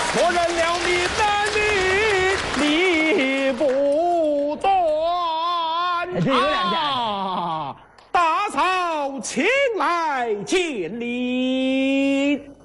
错认了你男女理不断。 这有两下。 大嫂，请来见礼。